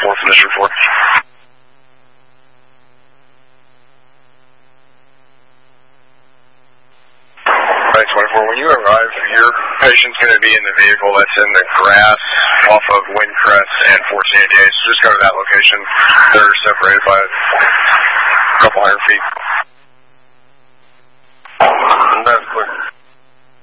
for this report. Right, 24. When you arrive, your patient's going to be in the vehicle that's in the grass off of Windcrest and 1488. So just go to that location. They're separated by a couple hundred feet.